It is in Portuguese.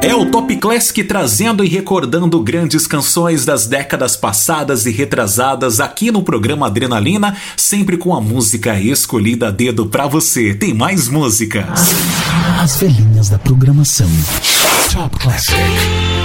É o Top Classic trazendo e recordando grandes canções das décadas passadas e retrasadas aqui no programa Adrenalina, sempre com a música escolhida a dedo pra você. Tem mais músicas. As velhinhas da programação. Top Classic.